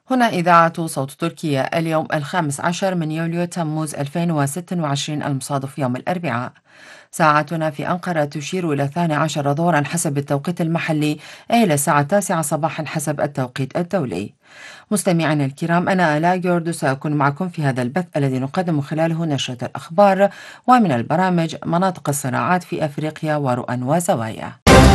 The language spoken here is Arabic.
هنا إذاعة صوت تركيا. اليوم 15 من يوليو تموز 2026 المصادف يوم الأربعاء. ساعتنا في أنقرة تشير إلى 12 ظهرا حسب التوقيت المحلي، أي إلى الساعة 9 صباحا حسب التوقيت الدولي. مستمعينا الكرام، أنا آلاء جوردو سأكون معكم في هذا البث الذي نقدم خلاله نشرة الأخبار ومن البرامج مناطق الصراعات في أفريقيا ورؤى وزوايا.